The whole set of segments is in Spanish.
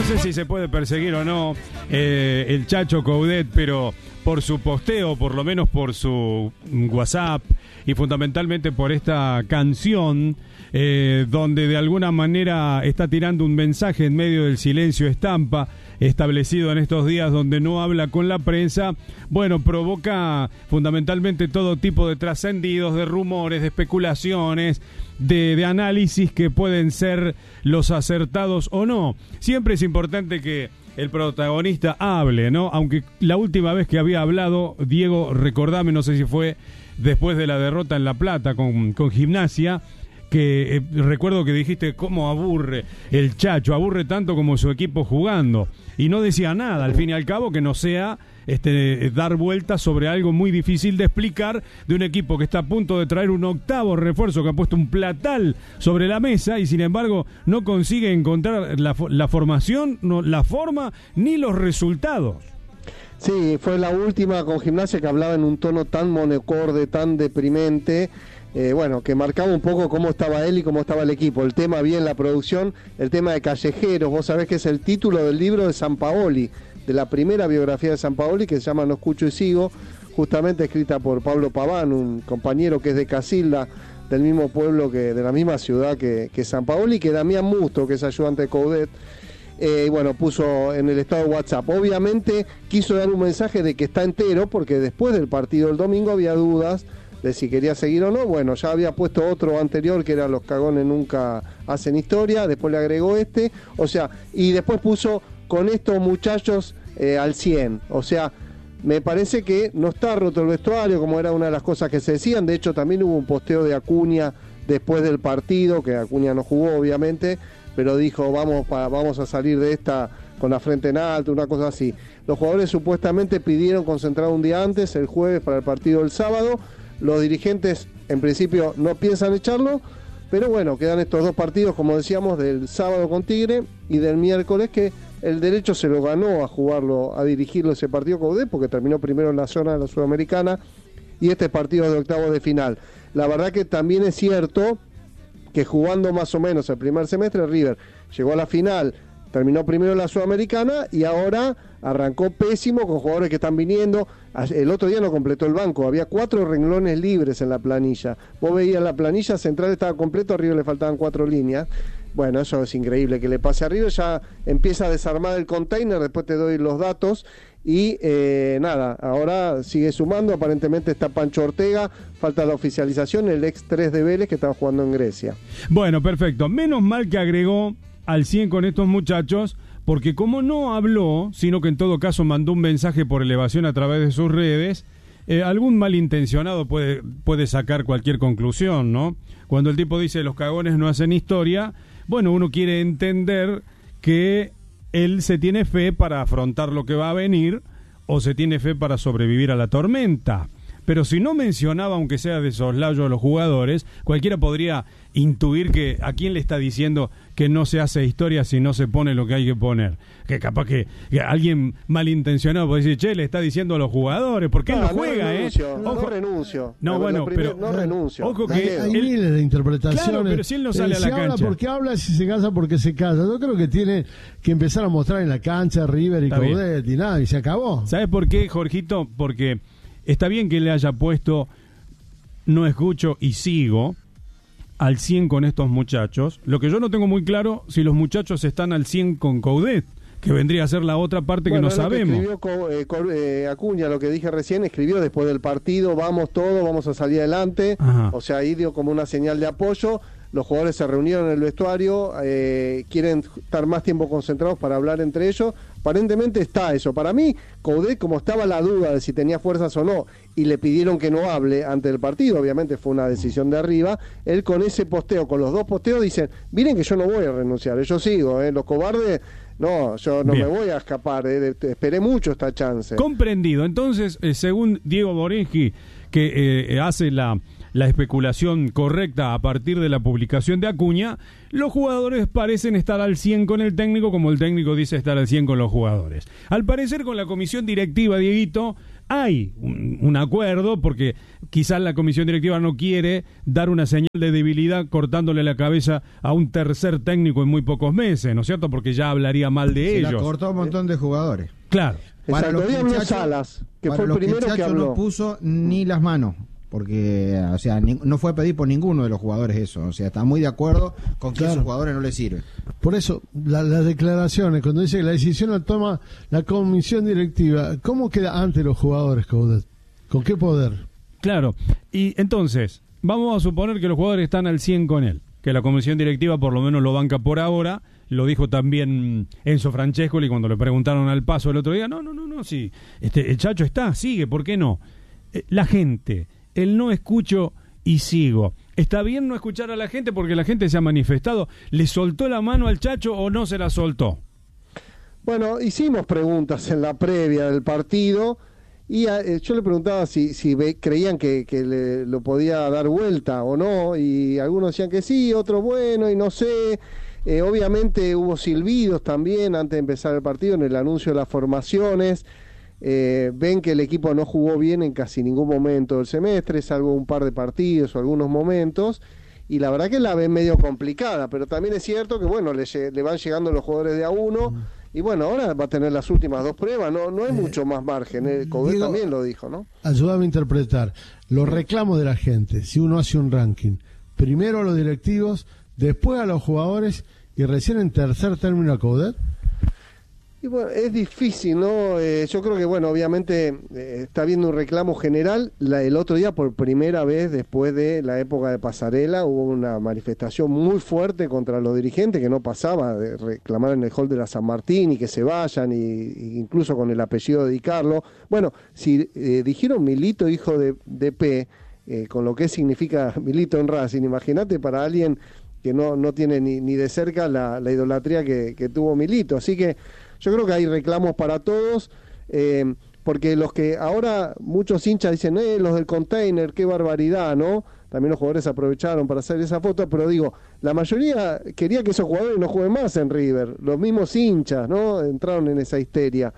no sé si se puede perseguir o no el Chacho Coudet, pero por su posteo, por lo menos por su WhatsApp y fundamentalmente por esta canción, donde de alguna manera está tirando un mensaje en medio del silencio estampa establecido en estos días, donde no habla con la prensa, bueno, provoca fundamentalmente todo tipo de trascendidos, de rumores, de especulaciones, de análisis que pueden ser los acertados o no. Siempre es importante que el protagonista hable, ¿no? Aunque la última vez que había hablado, Diego, recordame, no sé si fue después de la derrota en La Plata con Gimnasia, que recuerdo que dijiste cómo aburre el Chacho, aburre tanto como su equipo jugando, y no decía nada, al fin y al cabo, que no sea dar vueltas sobre algo muy difícil de explicar, de un equipo que está a punto de traer un octavo refuerzo, que ha puesto un platal sobre la mesa y sin embargo no consigue encontrar la formación, no, la forma ni los resultados. Sí, fue la última con Gimnasia, que hablaba en un tono tan monocorde, tan deprimente, bueno, que marcaba un poco cómo estaba él y cómo estaba el equipo. El tema bien, la producción, el tema de Callejeros, vos sabés que es el título del libro de Sampaoli, de la primera biografía de Sampaoli, que se llama No escucho y sigo, justamente escrita por Pablo Paván, un compañero que es de Casilda, del mismo pueblo, de la misma ciudad que Sampaoli, que Damián Musto, que es ayudante de Coudet, bueno, puso en el estado de WhatsApp. Obviamente quiso dar un mensaje de que está entero, porque después del partido del domingo había dudas de si quería seguir o no. Bueno, ya había puesto otro anterior, que era Los cagones nunca hacen historia, después le agregó o sea, y después puso con estos muchachos al 100, o sea, me parece que no está roto el vestuario, como era una de las cosas que se decían. De hecho, también hubo un posteo de Acuña después del partido, que Acuña no jugó obviamente, pero dijo vamos a salir de esta con la frente en alto, una cosa así. Los jugadores supuestamente pidieron concentrar un día antes, el jueves, para el partido del sábado. Los dirigentes en principio no piensan echarlo, pero bueno, quedan estos dos partidos, como decíamos, del sábado con Tigre y del miércoles, que el derecho se lo ganó a jugarlo, a dirigirlo ese partido con Coudet, porque terminó primero en la zona de la Sudamericana, y este partido de octavos de final. La verdad que también es cierto que jugando más o menos el primer semestre, River llegó a la final, terminó primero en la Sudamericana y ahora arrancó pésimo con jugadores que están viniendo. El otro día no completó el banco, había 4 renglones libres en la planilla. Vos veías la planilla central, estaba completo, a River le faltaban 4 líneas. Bueno, eso es increíble que le pase a River, ya empieza a desarmar el container, después te doy los datos. Y nada, ahora sigue sumando, aparentemente está Pancho Ortega, falta la oficialización, el ex 3 de Vélez, que estaba jugando en Grecia. Bueno, perfecto, menos mal que agregó al 100 con estos muchachos, porque como no habló, sino que en todo caso mandó un mensaje por elevación a través de sus redes, algún malintencionado puede sacar cualquier conclusión, ¿no? Cuando el tipo dice los cagones no hacen historia, bueno, uno quiere entender que él se tiene fe para afrontar lo que va a venir, o se tiene fe para sobrevivir a la tormenta. Pero si no mencionaba, aunque sea de soslayo, a los jugadores, cualquiera podría intuir que a quién le está diciendo que no se hace historia si no se pone lo que hay que poner. Que capaz que alguien malintencionado puede decir, che, le está diciendo a los jugadores, porque él no juega, renuncio, Ojo. No renuncio. No, bueno, pero no renuncio. Ojo que hay miles de interpretaciones. Claro, pero si él no sale a la cancha. Si habla porque habla, si se casa porque se casa. Yo creo que tiene que empezar a mostrar en la cancha River y Coudet y nada, y se acabó. ¿Sabes por qué, Jorgito? Porque está bien que le haya puesto no escucho y sigo al 100 con estos muchachos. Lo que yo no tengo muy claro si los muchachos están al 100 con Coudet, que vendría a ser la otra parte que no sabemos. Escribió Acuña, lo que dije recién, escribió después del partido, vamos todos, vamos a salir adelante. Ajá. O sea, ahí dio como una señal de apoyo. Los jugadores se reunieron en el vestuario, quieren estar más tiempo concentrados para hablar entre ellos. Aparentemente está eso. Para mí, Coudet, como estaba la duda de si tenía fuerzas o no, y le pidieron que no hable antes del partido, obviamente fue una decisión de arriba, él con ese posteo, con los dos posteos, dicen, miren que yo no voy a renunciar, yo sigo, los cobardes, no, yo no me voy a escapar, esperé mucho esta chance. Comprendido. Entonces, según Diego Borengi, que hace la especulación correcta a partir de la publicación de Acuña, los jugadores parecen estar al 100 con el técnico, como el técnico dice estar al 100 con los jugadores. Al parecer con la comisión directiva, Dieguito, hay un acuerdo, porque quizás la comisión directiva no quiere dar una señal de debilidad cortándole la cabeza a un tercer técnico en muy pocos meses, ¿no es cierto? Porque ya hablaría mal de ellos. Se la cortó a un montón de jugadores. Claro. Para los muchachos, Salas, que fue el primero que habló. No puso ni las manos, porque, o sea, no fue a pedir por ninguno de los jugadores eso. O sea, está muy de acuerdo con que a esos jugadores no les sirve. Por eso, las declaraciones, cuando dice que la decisión la toma la comisión directiva, ¿cómo queda ante los jugadores, Coudet? ¿Con qué poder? Claro, y entonces, vamos a suponer que los jugadores están al 100 con él, que la comisión directiva por lo menos lo banca por ahora. Lo dijo también Enzo Francescoli cuando le preguntaron al Paso el otro día. No, sí, el Chacho está, sigue, ¿por qué no? La gente, el no escucho y sigo. Está bien no escuchar a la gente porque la gente se ha manifestado. ¿Le soltó la mano al Chacho o no se la soltó? Bueno, hicimos preguntas en la previa del partido y yo le preguntaba si creían que lo podía dar vuelta o no, y algunos decían que sí, otros bueno, y no sé. Obviamente hubo silbidos también antes de empezar el partido en el anuncio de las formaciones. Ven que el equipo no jugó bien en casi ningún momento del semestre, salvo un par de partidos o algunos momentos, y la verdad que la ven medio complicada, pero también es cierto que bueno, le van llegando los jugadores de a uno, y bueno, ahora va a tener las últimas dos pruebas, no hay mucho más margen. Coudet también lo dijo, ¿no? Ayúdame a interpretar los reclamos de la gente. Si uno hace un ranking, primero a los directivos, después a los jugadores y recién en tercer término a Coudet. Y bueno, es difícil, ¿no? Yo creo que, bueno, obviamente está habiendo un reclamo general. El otro día, por primera vez después de la época de Pasarela, hubo una manifestación muy fuerte contra los dirigentes, que no pasaba de reclamar en el hall de la San Martín y que se vayan, y incluso con el apellido de Di Carlo. Bueno, si dijeron Milito, hijo de P, con lo que significa Milito en Racing, imagínate para alguien que no tiene ni de cerca la idolatría que tuvo Milito. Así que yo creo que hay reclamos para todos, porque los que ahora muchos hinchas dicen, los del container, qué barbaridad, ¿no? También los jugadores aprovecharon para hacer esa foto, pero digo, la mayoría quería que esos jugadores no jueguen más en River, los mismos hinchas, ¿no? Entraron en esa histeria.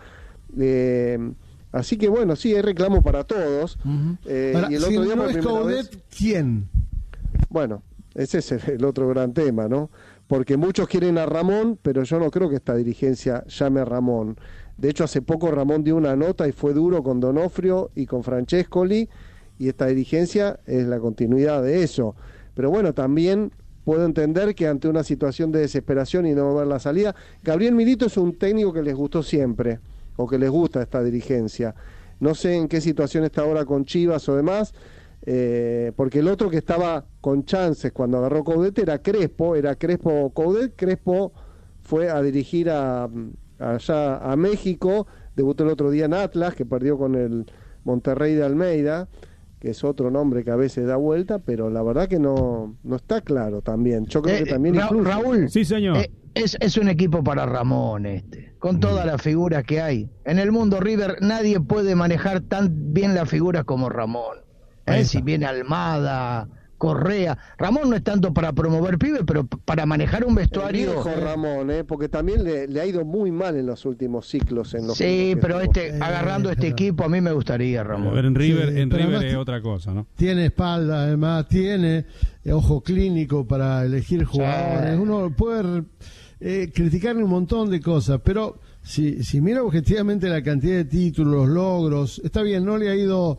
Así que bueno, sí, hay reclamos para todos. Y el otro día, no es Coudet, ¿quién? Bueno, ese es el otro gran tema, ¿no? Porque muchos quieren a Ramón, pero yo no creo que esta dirigencia llame a Ramón. De hecho, hace poco Ramón dio una nota y fue duro con Donofrio y con Francescoli, y esta dirigencia es la continuidad de eso. Pero bueno, también puedo entender que ante una situación de desesperación y no ver la salida, Gabriel Milito es un técnico que les gustó siempre, o que les gusta esta dirigencia. No sé en qué situación está ahora con Chivas o demás, porque el otro que estaba con chances cuando agarró Coudet era Crespo Coudet. Crespo fue a dirigir allá a México, debutó el otro día en Atlas, que perdió con el Monterrey de Almeida, que es otro nombre que a veces da vuelta, pero la verdad que no está claro también. Yo creo que también Raúl, sí señor, es un equipo para Ramón, con todas las figuras que hay en el mundo River. Nadie puede manejar tan bien las figuras como Ramón. Si viene Almada, Correa. Ramón no es tanto para promover pibes, pero para manejar un vestuario. Viejo Ramón, porque también le ha ido muy mal en los últimos ciclos. Sí, pero agarrando este equipo a mí me gustaría, Ramón. Pero en River, sí, River es otra cosa, ¿no? Tiene espalda, además, tiene ojo clínico para elegir jugadores. Sí. Uno puede criticarle un montón de cosas, pero si mira objetivamente la cantidad de títulos, los logros, está bien, no le ha ido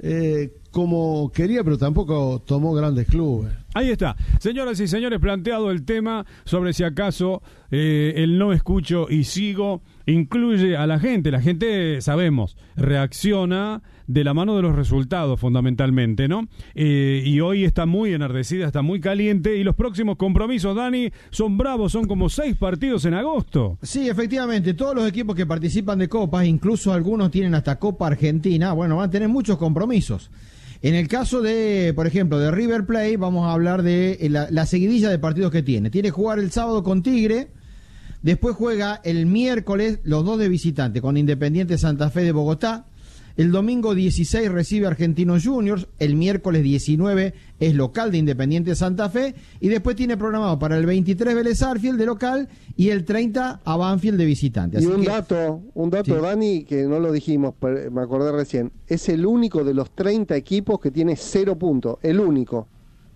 como quería, pero tampoco tomó grandes clubes. Ahí está. Señoras y señores, planteado el tema sobre si acaso el no escucho y sigo incluye a la gente. La gente, sabemos, reacciona de la mano de los resultados fundamentalmente, ¿no? Y hoy está muy enardecida, está muy caliente, y los próximos compromisos, Dani, son bravos, son como 6 partidos en agosto. Sí, efectivamente, todos los equipos que participan de copas, incluso algunos tienen hasta Copa Argentina, bueno, van a tener muchos compromisos. En el caso de, por ejemplo, de River Plate, vamos a hablar de la seguidilla de partidos que tiene. Tiene que jugar el sábado con Tigre, después juega el miércoles los 2 de visitante con Independiente Santa Fe de Bogotá, El domingo 16 recibe Argentinos Juniors, el miércoles 19 es local de Independiente Santa Fe, y después tiene programado para el 23 Vélez Sarsfield de local y el 30 a Banfield de visitante. Así y un que, dato, sí. Dani, que no lo dijimos, pero me acordé recién, es el único de los 30 equipos que tiene 0 puntos, el único.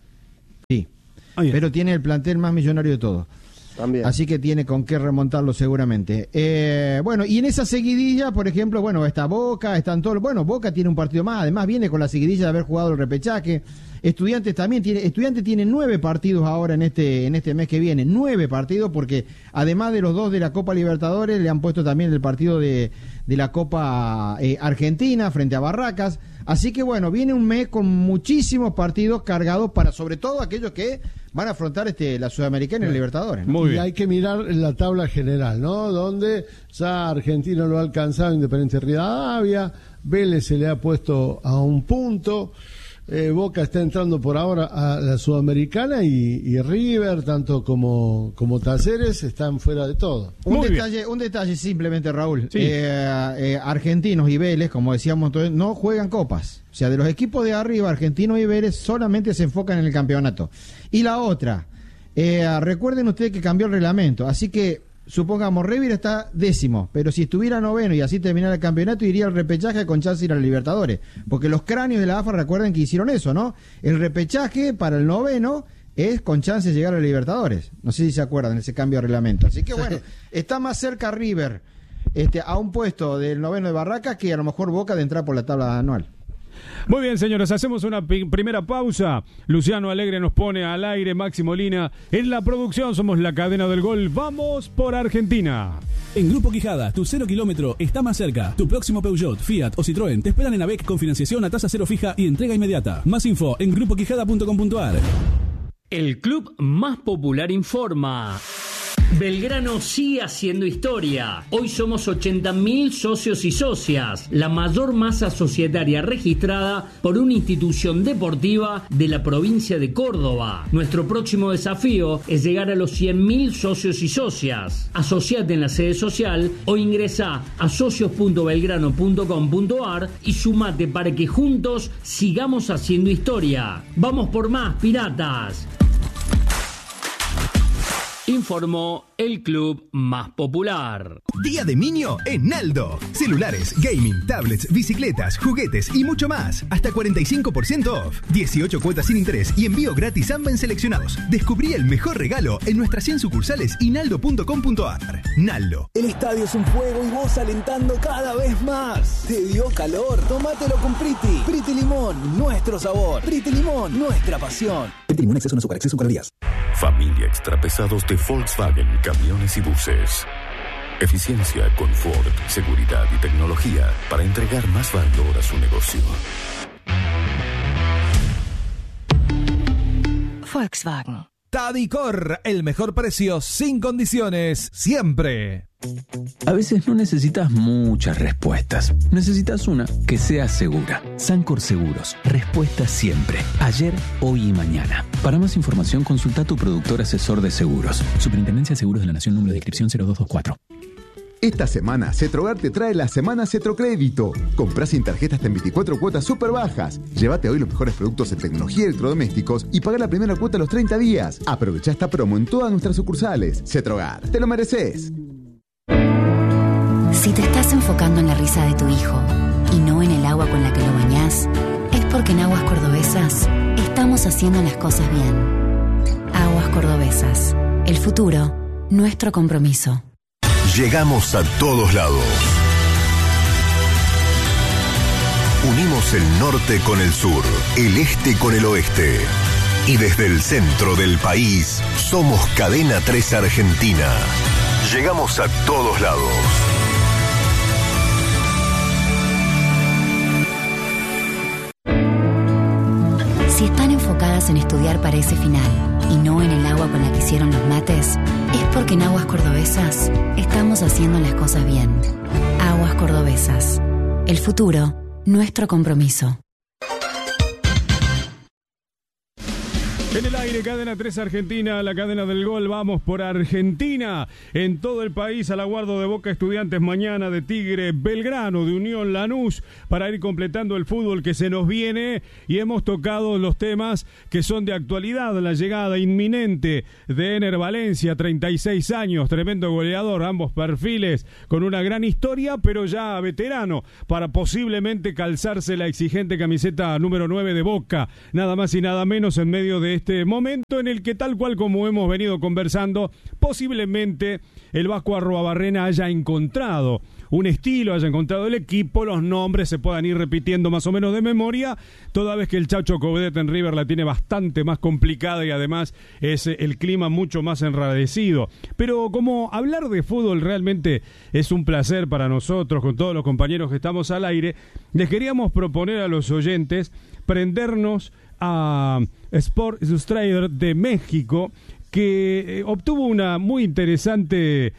Sí, pero tiene el plantel más millonario de todos. También. Así que tiene con qué remontarlo seguramente. Bueno, y en esa seguidilla, por ejemplo, bueno, está Boca, están todos. Bueno, Boca tiene un partido más, además viene con la seguidilla de haber jugado el repechaje. Estudiantes tiene 9 partidos ahora en este mes que viene, 9 partidos, porque además de los 2 de la Copa Libertadores, le han puesto también el partido de la Copa Argentina frente a Barracas. Así que bueno, viene un mes con muchísimos partidos cargados para sobre todo aquellos que van a afrontar la Sudamericana y la Libertadores, ¿no? Muy bien. Y hay que mirar la tabla general, ¿no? Donde ya Argentino lo ha alcanzado, Independiente Rivadavia, Vélez se le ha puesto a 1 punto, Boca está entrando por ahora a la Sudamericana y River, tanto como Talleres, están fuera de todo. Un detalle simplemente, Raúl. Sí. Argentinos y Vélez, como decíamos, entonces, no juegan copas. O sea, de los equipos de arriba, Argentinos y Vélez solamente se enfocan en el campeonato. Y la otra, recuerden ustedes que cambió el reglamento, así que supongamos, River está 10º, pero si estuviera 9º y así terminara el campeonato, iría al repechaje con chance de ir a la Libertadores. Porque los cráneos de la AFA, recuerden que hicieron eso, ¿no? El repechaje para el 9º es con chance de llegar a la Libertadores. No sé si se acuerdan de ese cambio de reglamento. Así que bueno, está más cerca River a un puesto del 9º de Barracas que a lo mejor Boca de entrar por la tabla anual. Muy bien, señores, hacemos una primera pausa. Luciano Alegre nos pone al aire, Maxi Molina en la producción, somos la cadena del gol. Vamos por Argentina. En Grupo Quijada, tu 0 kilómetro está más cerca. Tu próximo Peugeot, Fiat o Citroën te esperan en ABEC con financiación a tasa cero fija y entrega inmediata. Más info en grupoquijada.com.ar. El club más popular informa. Belgrano sigue haciendo historia. Hoy somos 80.000 socios y socias, la mayor masa societaria registrada por una institución deportiva de la provincia de Córdoba. Nuestro próximo desafío es llegar a los 100.000 socios y socias. Asociate en la sede social o ingresa a socios.belgrano.com.ar y sumate para que juntos sigamos haciendo historia. ¡Vamos por más, piratas! Informó el club más popular. Día de Minio en Naldo. Celulares, gaming, tablets, bicicletas, juguetes y mucho más. Hasta 45% off. 18 cuotas sin interés y envío gratis AMBA en seleccionados. Descubrí el mejor regalo en nuestras 100 sucursales y naldo.com.ar. Naldo. El estadio es un juego y vos alentando cada vez más. ¿Te dio calor? Tómatelo con Priti. Priti Limón, nuestro sabor. Priti Limón, nuestra pasión. Priti Limón, exceso en azúcar, exceso en calorías. Familia extrapesados de Volkswagen, camiones y buses. Eficiencia, confort, seguridad y tecnología para entregar más valor a su negocio. Volkswagen. Tadicor, el mejor precio sin condiciones, siempre. A veces no necesitas muchas respuestas. Necesitas una que sea segura. Sancor Seguros. Respuesta siempre. Ayer, hoy y mañana. Para más información, consulta a tu productor asesor de seguros. Superintendencia de Seguros de la Nación, número de inscripción 0224. Esta semana, Cetrogar te trae la semana Cetrocrédito. Comprá sin tarjeta hasta en 24 cuotas súper bajas. Llévate hoy los mejores productos en tecnología y electrodomésticos y paga la primera cuota a los 30 días. Aprovecha esta promo en todas nuestras sucursales. Cetrogar, te lo mereces. Si te estás enfocando en la risa de tu hijo y no en el agua con la que lo bañás, es porque en Aguas Cordobesas estamos haciendo las cosas bien. Aguas Cordobesas. El futuro, nuestro compromiso. Llegamos a todos lados. Unimos el norte con el sur, el este con el oeste. Y desde el centro del país, somos Cadena 3 Argentina. Llegamos a todos lados. Si están enfocadas en estudiar para ese final y no en el agua con la que hicieron los mates, es porque en Aguas Cordobesas estamos haciendo las cosas bien. Aguas Cordobesas. El futuro, nuestro compromiso. En el aire, Cadena 3 Argentina, la cadena del gol. Vamos por Argentina. En todo el país, al aguardo de Boca Estudiantes mañana, de Tigre Belgrano, de Unión Lanús, para ir completando el fútbol que se nos viene. Y hemos tocado los temas que son de actualidad. La llegada inminente de Ener Valencia, 36 años, tremendo goleador, ambos perfiles, con una gran historia, pero ya veterano, para posiblemente calzarse la exigente camiseta número 9 de Boca. Nada más y nada menos en medio de este momento en el que, tal cual como hemos venido conversando, posiblemente el Vasco Arruabarrena haya encontrado un estilo, haya encontrado el equipo, los nombres se puedan ir repitiendo más o menos de memoria, toda vez que el Chacho Coudet en River la tiene bastante más complicada y además es el clima mucho más enrarecido. Pero como hablar de fútbol realmente es un placer para nosotros, con todos los compañeros que estamos al aire, les queríamos proponer a los oyentes prendernos a Sport Illustrated de México, que obtuvo una muy interesante,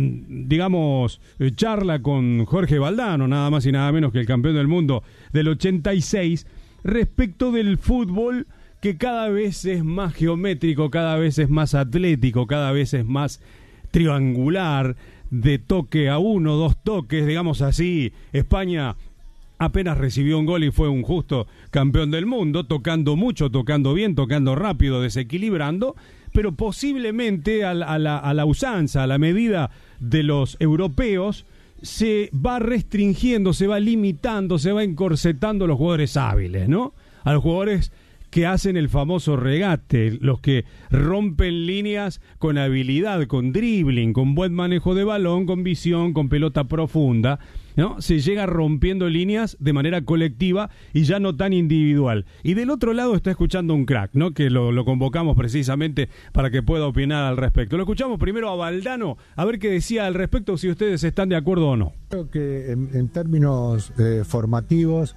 digamos, charla con Jorge Valdano, nada más y nada menos que el campeón del mundo del 86, respecto del fútbol que cada vez es más geométrico, cada vez es más atlético, cada vez es más triangular, de toque a 1, 2 toques, digamos así. España apenas recibió un gol y fue un justo campeón del mundo, tocando mucho, tocando bien, tocando rápido, desequilibrando, pero posiblemente a la usanza, a la medida de los europeos, se va restringiendo, se va limitando, se va encorsetando a los jugadores hábiles, ¿no? A los jugadores que hacen el famoso regate, los que rompen líneas con habilidad, con dribbling, con buen manejo de balón, con visión, con pelota profunda, ¿no? Se llega rompiendo líneas de manera colectiva y ya no tan individual. Y del otro lado está escuchando un crack, ¿no? Que lo convocamos precisamente para que pueda opinar al respecto. Lo escuchamos primero a Valdano, a ver qué decía al respecto, si ustedes están de acuerdo o no. Creo que en términos formativos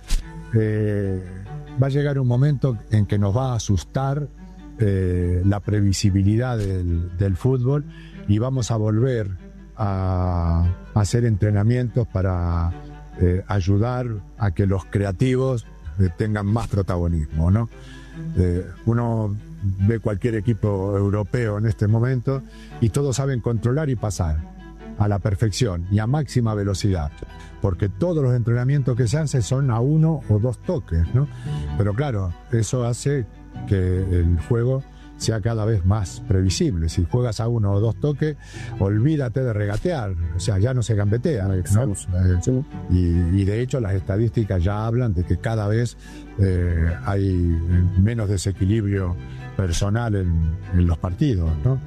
va a llegar un momento en que nos va a asustar la previsibilidad del fútbol y vamos a volver a hacer entrenamientos para ayudar a que los creativos tengan más protagonismo, ¿no? Uno ve cualquier equipo europeo en este momento y todos saben controlar y pasar a la perfección y a máxima velocidad, porque todos los entrenamientos que se hacen son a 1 o 2 toques, ¿no? Pero claro, eso hace que el juego sea cada vez más previsible. Si juegas a 1 o 2 toques, olvídate de regatear, o sea, ya no se gambetea, ¿no? Y de hecho las estadísticas ya hablan de que cada vez hay menos desequilibrio personal en los partidos, ¿no?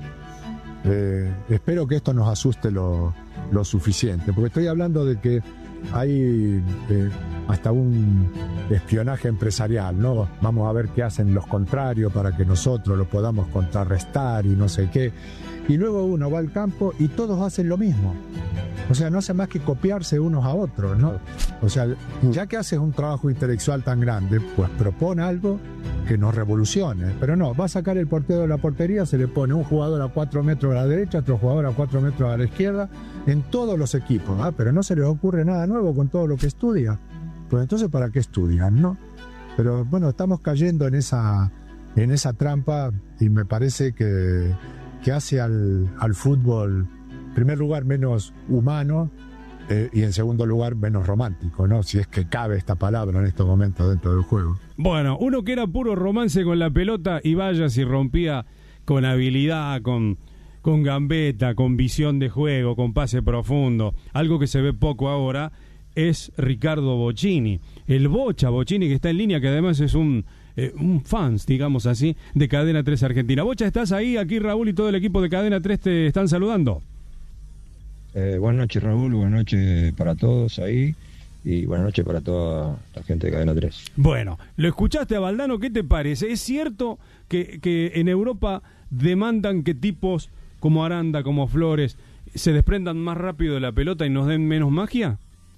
Espero que esto nos asuste lo suficiente, porque estoy hablando de que hay hasta un espionaje empresarial, ¿no? Vamos a ver qué hacen los contrarios para que nosotros lo podamos contrarrestar y no sé qué. Y luego uno va al campo y todos hacen lo mismo. O sea, no hace más que copiarse unos a otros, ¿no? O sea, ya que haces un trabajo intelectual tan grande, pues propone algo que nos revolucione. Pero no, va a sacar el portero de la portería, se le pone un jugador a 4 metros a la derecha, otro jugador a 4 metros a la izquierda, en todos los equipos. Pero no se les ocurre nada nuevo con todo lo que estudia. Pues entonces, ¿para qué estudian, no? Pero bueno, estamos cayendo en esa trampa y me parece que hace al fútbol, en primer lugar, menos humano y en segundo lugar, menos romántico, ¿no? Si es que cabe esta palabra en estos momentos dentro del juego. Bueno, uno que era puro romance con la pelota y vaya si rompía con habilidad, con gambeta, con visión de juego, con pase profundo. Algo que se ve poco ahora es Ricardo Bocchini, el Bocchini, que está en línea, que además es un fans, digamos así, de Cadena 3 Argentina. Bocha, ¿estás ahí? Aquí Raúl y todo el equipo de Cadena 3 te están saludando. Buenas noches, Raúl, buenas noches para todos ahí y buenas noches para toda la gente de Cadena 3. Bueno, lo escuchaste a Valdano, ¿qué te parece? ¿Es cierto que en Europa demandan que tipos como Aranda, como Flores, se desprendan más rápido de la pelota y nos den menos magia?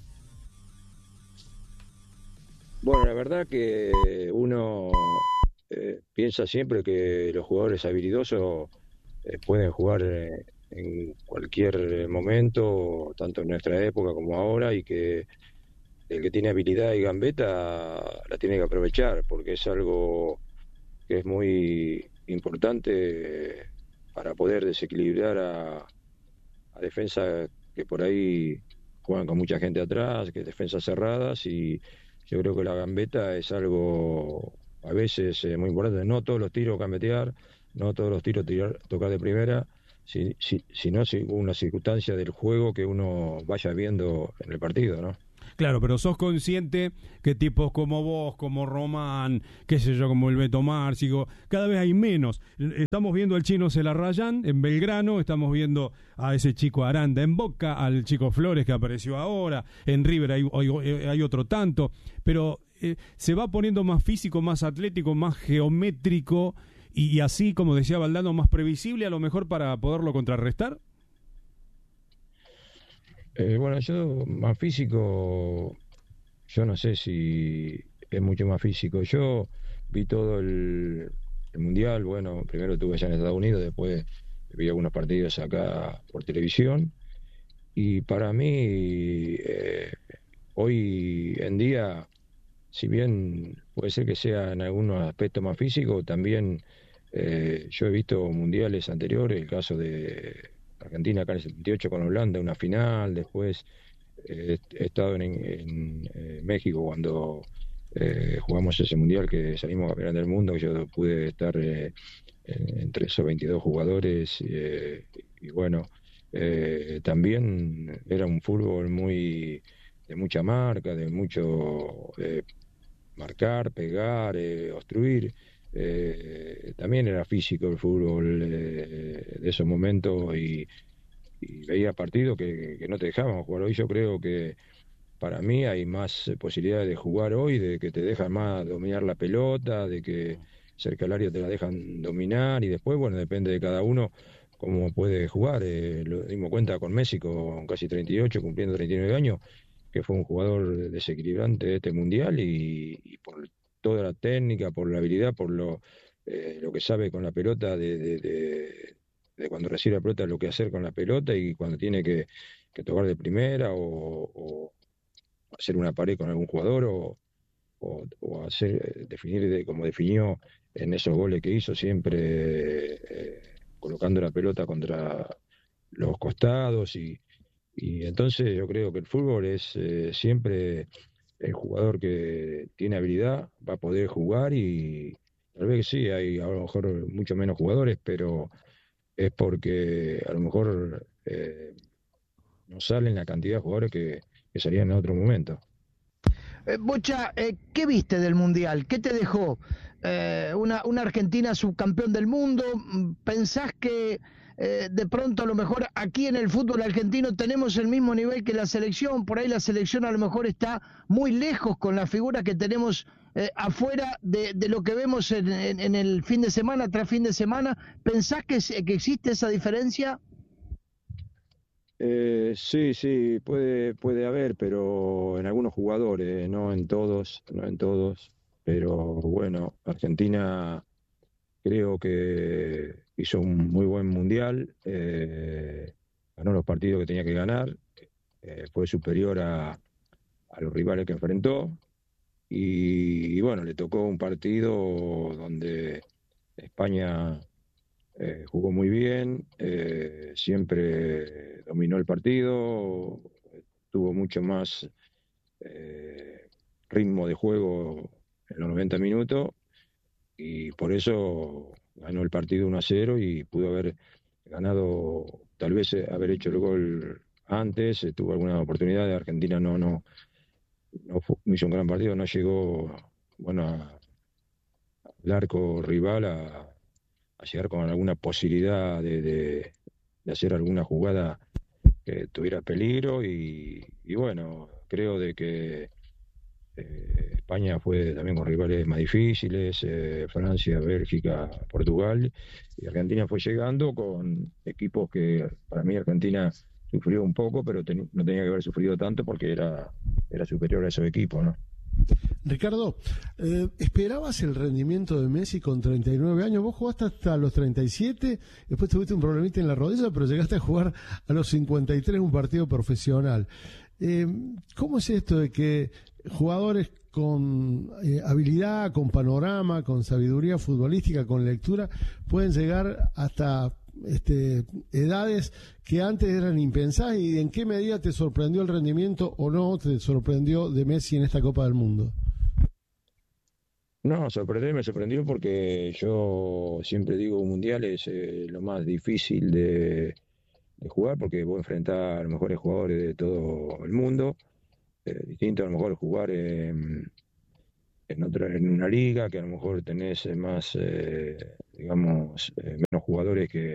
Bueno, la verdad que uno piensa siempre que los jugadores habilidosos pueden jugar en cualquier momento, tanto en nuestra época como ahora, y que el que tiene habilidad y gambeta la tiene que aprovechar, porque es algo que es muy importante para poder desequilibrar a defensas que por ahí juegan con mucha gente atrás, que defensas cerradas, y yo creo que la gambeta es algo a veces muy importante. No todos los tiros gambetear, no todos los tiros tocar de primera, sino según una circunstancia del juego que uno vaya viendo en el partido, ¿no? Claro, pero sos consciente que tipos como vos, como Román, qué sé yo, como el Beto Márcico, cada vez hay menos. Estamos viendo al chino Celarrayán en Belgrano, estamos viendo a ese chico Aranda en Boca, al chico Flores que apareció ahora, en River hay otro tanto, pero se va poniendo más físico, más atlético, más geométrico y así, como decía Valdano, más previsible a lo mejor para poderlo contrarrestar. Bueno, yo más físico, yo no sé si es mucho más físico. Yo vi todo el Mundial, bueno, primero estuve allá en Estados Unidos, después vi algunos partidos acá por televisión, y para mí, hoy en día, si bien puede ser que sea en algunos aspectos más físicos, también yo he visto mundiales anteriores, el caso de Argentina acá en el 78 con Holanda, una final, después he estado en México cuando jugamos ese mundial que salimos campeones del mundo, que yo pude estar entre esos 22 jugadores, y bueno, también era un fútbol de mucha marca, de mucho marcar, pegar, obstruir. También era físico el fútbol de esos momentos, y veía partidos que no te dejaban jugar. Hoy yo creo que para mí hay más posibilidades de jugar hoy, de que te dejan más dominar la pelota, de que cerca del área te la dejan dominar, y después, bueno, depende de cada uno cómo puede jugar. Lo dimos cuenta con Messi, con casi 38, cumpliendo 39 años, que fue un jugador desequilibrante de este mundial, y por toda la técnica, por la habilidad, por lo que sabe con la pelota, de cuando recibe la pelota, lo que hacer con la pelota, y cuando tiene que tocar de primera o hacer una pared con algún jugador, o hacer definir como definió en esos goles que hizo, siempre colocando la pelota contra los costados, y entonces yo creo que el fútbol es siempre el jugador que tiene habilidad va a poder jugar, y tal vez que sí, hay a lo mejor mucho menos jugadores, pero es porque a lo mejor no salen la cantidad de jugadores que salían en otro momento. Bocha, ¿qué viste del Mundial? ¿Qué te dejó? Una Argentina subcampeón del mundo. ¿Pensás que de pronto a lo mejor aquí en el fútbol argentino tenemos el mismo nivel que la selección? Por ahí la selección a lo mejor está muy lejos con la figura que tenemos afuera de lo que vemos en el fin de semana tras fin de semana. ¿Pensás que existe esa diferencia? Sí, puede haber, pero en algunos jugadores, no en todos, pero bueno, Argentina creo que hizo un muy buen mundial, ganó los partidos que tenía que ganar, fue superior a los rivales que enfrentó, y bueno, le tocó un partido donde España jugó muy bien, siempre dominó el partido, tuvo mucho más ritmo de juego en los 90 minutos, y por eso ganó el partido 1-0 y pudo haber ganado, tal vez haber hecho el gol antes, tuvo alguna oportunidad. De Argentina no hizo un gran partido, no llegó al arco rival a llegar con alguna posibilidad de hacer alguna jugada que tuviera peligro, y bueno, creo de que España fue también con rivales más difíciles, Francia, Bélgica, Portugal, y Argentina fue llegando con equipos que para mí Argentina sufrió un poco, pero no tenía que haber sufrido tanto porque era superior a esos equipos, ¿no? Ricardo, ¿esperabas el rendimiento de Messi con 39 años? Vos jugaste hasta los 37, después tuviste un problemita en la rodilla, pero llegaste a jugar a los 53 un partido profesional. ¿Cómo es esto de que jugadores con habilidad, con panorama, con sabiduría futbolística, con lectura, pueden llegar hasta edades que antes eran impensadas? ¿Y en qué medida te sorprendió el rendimiento o no te sorprendió de Messi en esta Copa del Mundo? No, me sorprendió porque yo siempre digo, un mundial es lo más difícil de jugar, porque vos enfrentás a los mejores jugadores de todo el mundo. Distinto a lo mejor jugar en una liga que a lo mejor tenés más, digamos, menos jugadores que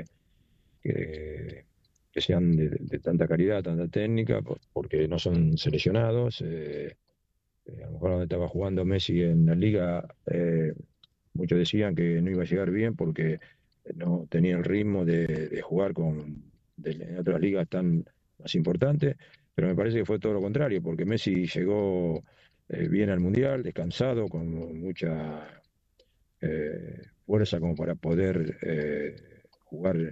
sean de tanta calidad, tanta técnica, porque no son seleccionados. A lo mejor donde estaba jugando Messi en la liga, muchos decían que no iba a llegar bien porque no tenía el ritmo de jugar en otras ligas tan más importantes, pero me parece que fue todo lo contrario, porque Messi llegó bien al Mundial, descansado, con mucha fuerza como para poder jugar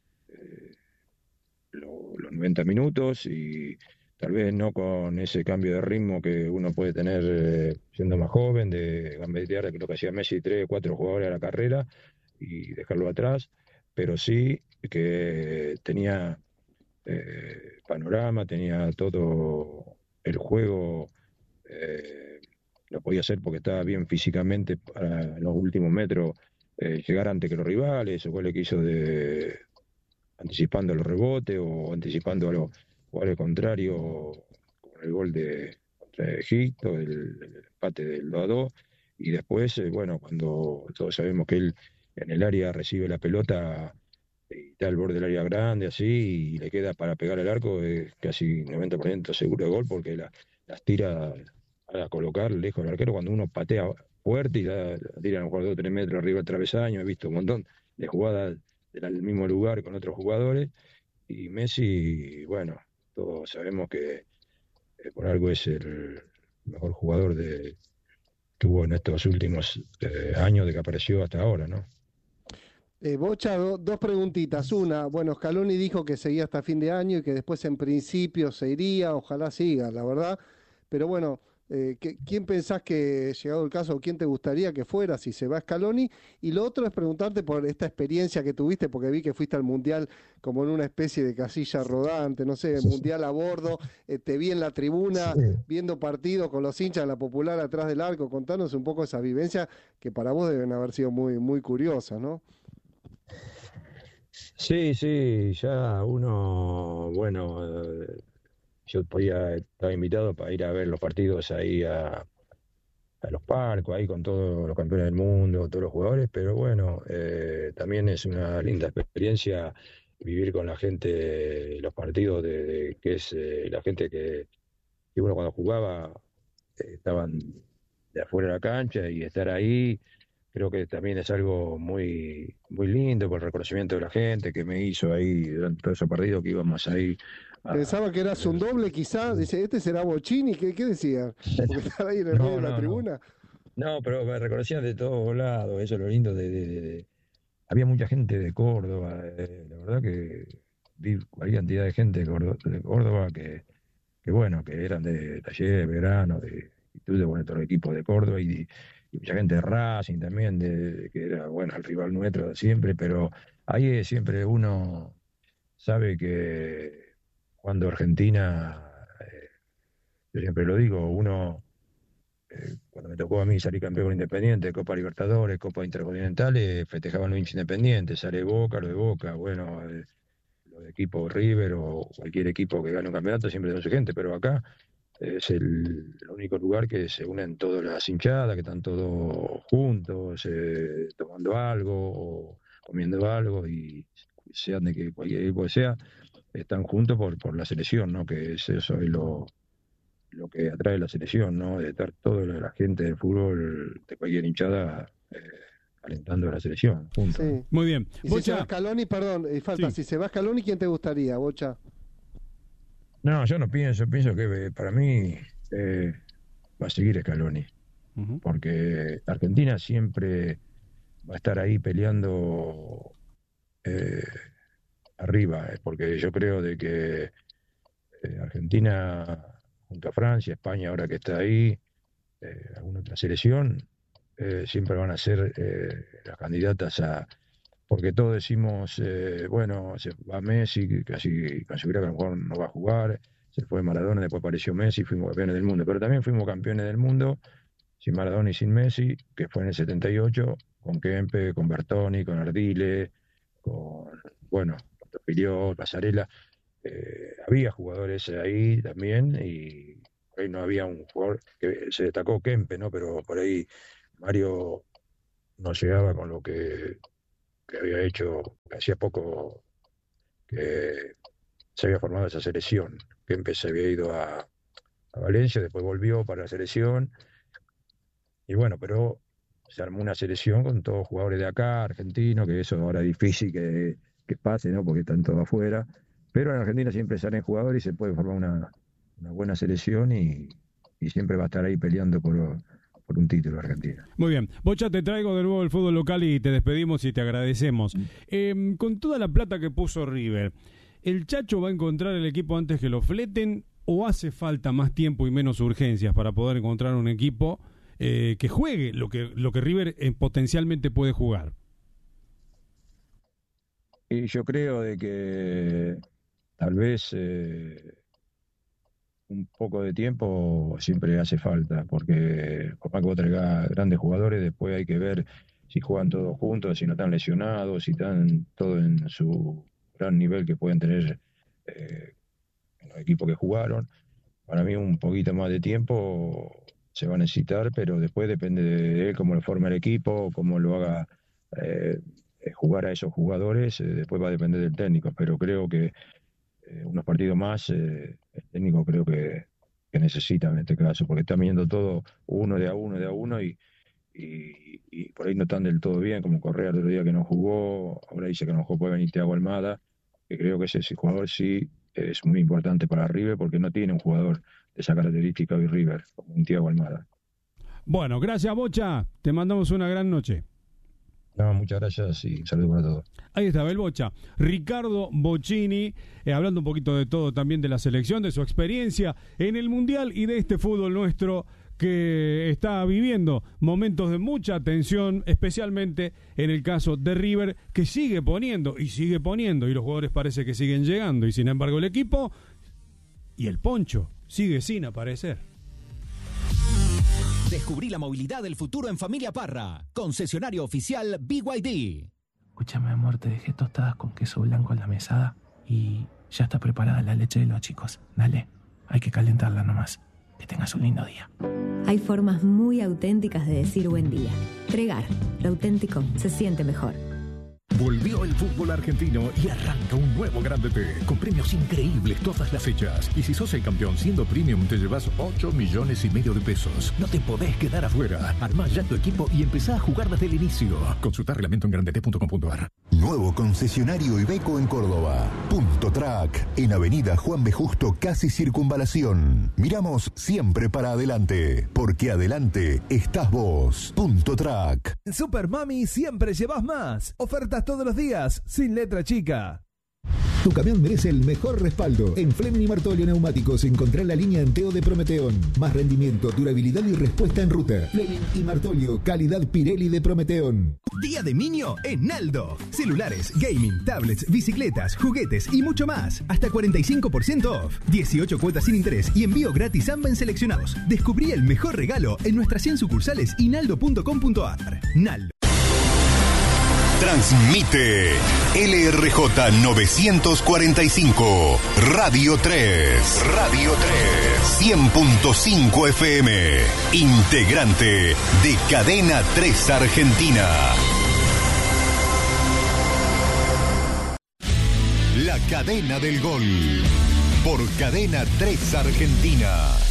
los 90 minutos, y tal vez no con ese cambio de ritmo que uno puede tener siendo más joven, de gambetear lo que hacía Messi, 3 o 4 jugadores a la carrera y dejarlo atrás, pero sí que tenía panorama, tenía todo el juego, lo podía hacer porque estaba bien físicamente para los últimos metros, llegar antes que los rivales, o cuál que hizo anticipando los rebotes o anticipando a los jugadores contrarios, con el gol contra Egipto, el empate del 2-2, y después, bueno, cuando todos sabemos que él en el área recibe la pelota y está al borde del área grande, así, y le queda para pegar el arco, es casi 90% seguro de gol, porque las tira a colocar lejos del arquero. Cuando uno patea fuerte y la tira a lo mejor 2 o 3 metros arriba del travesaño, he visto un montón de jugadas del mismo lugar con otros jugadores. Y Messi, bueno, todos sabemos que por algo es el mejor jugador que hubo en estos últimos años de que apareció hasta ahora, ¿no? Bocha, dos preguntitas. Una, bueno, Scaloni dijo que seguía hasta fin de año y que después en principio se iría, ojalá siga, la verdad. Pero bueno, ¿quién pensás que, llegado el caso, quién te gustaría que fuera si se va Scaloni? Y lo otro es preguntarte por esta experiencia que tuviste, porque vi que fuiste al Mundial como en una especie de casilla rodante, no sé, Mundial a bordo, te vi en la tribuna viendo partidos con los hinchas de la Popular atrás del arco. Contanos un poco esa vivencia que para vos deben haber sido muy, muy curiosas, ¿no? Sí, ya uno, bueno, yo estaba invitado para ir a ver los partidos ahí a los Parcos, ahí con todos los campeones del mundo, todos los jugadores, pero bueno, también es una linda experiencia vivir con la gente los partidos, que es la gente que uno cuando jugaba estaban de afuera de la cancha, y estar ahí. Creo que también es algo muy, muy lindo por el reconocimiento de la gente que me hizo ahí durante todo ese partido que íbamos ahí. Pensaba que eras un doble, quizás. Dice, este será Bocini. ¿Qué decía? Porque estaba ahí en el medio de la tribuna. No, pero me reconocían de todos lados. Eso es lo lindo Había mucha gente de Córdoba. La verdad que vi cualquier cantidad de gente de Córdoba que bueno, que eran de Talleres, Belgrano, de bueno, todo el equipo de Córdoba, y mucha gente de Racing también, que era, bueno, el rival nuestro de siempre, pero ahí siempre uno sabe que cuando Argentina, yo siempre lo digo, cuando me tocó a mí salir campeón con Independiente, Copa Libertadores, Copa Intercontinentales, festejaban los hinchas independientes, sale Boca, lo de Boca, bueno, lo de equipo River o cualquier equipo que gane un campeonato siempre tiene su gente, pero acá es el único lugar que se unen todas las hinchadas, que están todos juntos, tomando algo o comiendo algo, y sean de que cualquier equipo sea, están juntos por la selección, ¿no? Que eso es lo que atrae la selección, ¿no? De estar toda la gente del fútbol, de cualquier hinchada, alentando a la selección juntos. Sí. Muy bien. Y si se va Scaloni, perdón, falta, si se va Scaloni, ¿quién te gustaría, Bocha? No, yo no pienso que para mí va a seguir Scaloni, porque Argentina siempre va a estar ahí peleando arriba, porque yo creo de que Argentina junto a Francia, España, ahora que está ahí, alguna otra selección, siempre van a ser las candidatas a... Porque todos decimos, bueno, se va Messi, casi considera que a lo mejor no va a jugar, se fue Maradona, después apareció Messi, fuimos campeones del mundo, pero también fuimos campeones del mundo sin Maradona y sin Messi, que fue en el 78, con Kempe, con Bertoni, con Ardile, con, bueno, Filiol, Pasarela. Había jugadores ahí también, y por ahí no había un jugador que se destacó, Kempe, ¿no? Pero por ahí Mario no llegaba con lo que había hecho, que hacía poco que se había formado esa selección. Kempe se había ido a Valencia, después volvió para la selección, y bueno, pero se armó una selección con todos jugadores de acá, argentinos, que eso ahora es difícil que pase, ¿no? Porque están todos afuera, pero en Argentina siempre salen jugadores y se puede formar una buena selección, y siempre va a estar ahí peleando por un título Argentina. Muy bien. Bocha, te traigo de nuevo el fútbol local y te despedimos y te agradecemos. Con toda la plata que puso River, ¿el Chacho va a encontrar el equipo antes que lo fleten o hace falta más tiempo y menos urgencias para poder encontrar un equipo que juegue lo que River potencialmente puede jugar? Y yo creo de que tal vez un poco de tiempo siempre hace falta, porque por más que vos traigas grandes jugadores, después hay que ver si juegan todos juntos, si no están lesionados, si están todos en su gran nivel que pueden tener los equipos que jugaron. Para mí un poquito más de tiempo se va a necesitar, pero después depende de él, cómo lo forma el equipo, cómo lo haga jugar a esos jugadores, después va a depender del técnico, pero creo que unos partidos más el técnico creo que necesita en este caso, porque están viendo todo uno de a uno y por ahí no están del todo bien, como Correa el otro día que no jugó, ahora dice que no jugó, puede venir Thiago Almada, que creo que ese jugador sí es muy importante para River, porque no tiene un jugador de esa característica hoy River, como un Thiago Almada. Bueno, gracias Bocha, te mandamos una gran noche. No, muchas gracias y saludos para todos. Ahí estaba el Bocha, Ricardo Bocchini, hablando un poquito de todo, también de la selección, de su experiencia en el Mundial y de este fútbol nuestro que está viviendo momentos de mucha tensión, especialmente en el caso de River, que sigue poniendo, y los jugadores parece que siguen llegando, y sin embargo el equipo y el poncho sigue sin aparecer. Descubrí la movilidad del futuro en Familia Parra, concesionario oficial BYD. Escúchame, amor, te dejé tostadas con queso blanco en la mesada y ya está preparada la leche de los chicos. Dale, hay que calentarla nomás. Que tengas un lindo día. Hay formas muy auténticas de decir buen día. Tregar, lo auténtico se siente mejor. Volvió el fútbol argentino y arranca un nuevo Grande T, con premios increíbles todas las fechas. Y si sos el campeón siendo premium, te llevas 8,5 millones de pesos. No te podés quedar afuera. Armá ya tu equipo y empezá a jugar desde el inicio. Consulta reglamento en grandete.com.ar. Nuevo concesionario Iveco en Córdoba. Punto Track, en Avenida Juan B. Justo, casi Circunvalación. Miramos siempre para adelante, porque adelante estás vos. Punto Track. En Super Mami siempre llevas más. Ofertas todos los días, sin letra chica. Tu camión merece el mejor respaldo. En Fleming y Martolio Neumáticos encontrá la línea Enteo de Prometeón. Más rendimiento, durabilidad y respuesta en ruta. Fleming y Martolio, calidad Pirelli de Prometeón. Día de Minio en Naldo. Celulares, gaming, tablets, bicicletas, juguetes y mucho más. Hasta 45% off. 18 cuotas sin interés y envío gratis en seleccionados. Descubrí el mejor regalo en nuestras 100 sucursales y naldo.com.ar. Naldo. Transmite LRJ 945, Radio 3. Radio 3. 100.5 FM. Integrante de Cadena 3 Argentina. La cadena del gol. Por Cadena 3 Argentina.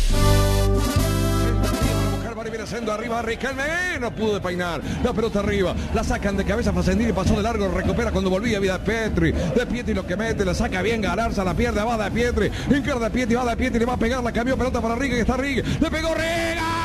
Viene haciendo arriba Riquelme, no pudo peinar, la pelota arriba, la sacan de cabeza Facendini, pasó de largo, recupera cuando volvía, vida de Pietri lo que mete, la saca bien Galarza, la pierde, va de Pietri, encara de Pietri, va de Pietri, le va a pegar, la cambió, pelota para Riga, que está Riga, le pegó Riga.